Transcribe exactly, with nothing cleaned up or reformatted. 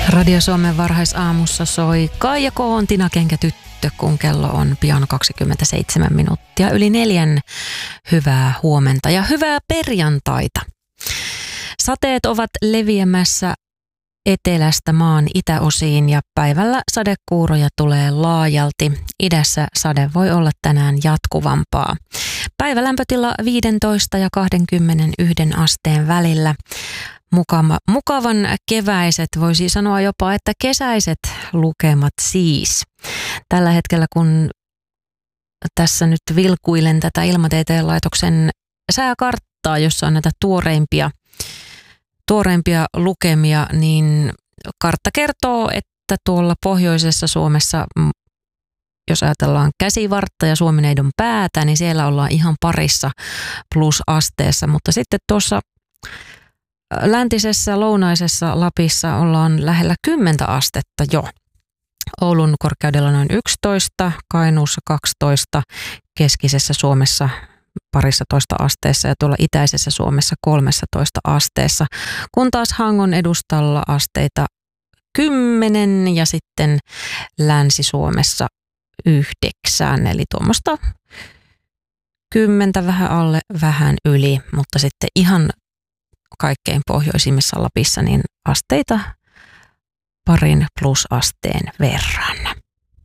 Radio Suomen varhaisaamussa soi Kaija K. Tina Kenkä tyttö, kun kello on pian kaksikymmentäseitsemän minuuttia yli neljän. Hyvää huomenta ja hyvää perjantaita. Sateet ovat leviämässä etelästä maan itäosiin ja päivällä sadekuuroja tulee laajalti. Idässä sade voi olla tänään jatkuvampaa. Päivälämpötila viisitoista ja kaksikymmentäyksi asteen välillä. Mukava, mukavan keväiset, voisi sanoa jopa, että kesäiset lukemat siis. Tällä hetkellä, kun tässä nyt vilkuilen tätä Ilmatieteen laitoksen sääkarttaa, jossa on näitä tuoreimpia, tuoreimpia lukemia, niin kartta kertoo, että tuolla pohjoisessa Suomessa, jos ajatellaan käsivartta ja Suomineidon päätä, niin siellä ollaan ihan parissa plusasteessa, mutta sitten tuossa läntisessä, lounaisessa Lapissa ollaan lähellä kymmentä astetta jo. Oulun korkeudella noin yksitoista, Kainuussa kaksitoista, keskisessä Suomessa parissa toista asteessa ja tuolla itäisessä Suomessa kolmetoista asteessa. Kun taas Hangon edustalla asteita kymmenen ja sitten Länsi-Suomessa yhdeksän, eli tuommoista kymmentä vähän alle, vähän yli, mutta sitten ihan kaikkein pohjoisimmissa Lapissa niin asteita parin plusasteen verran.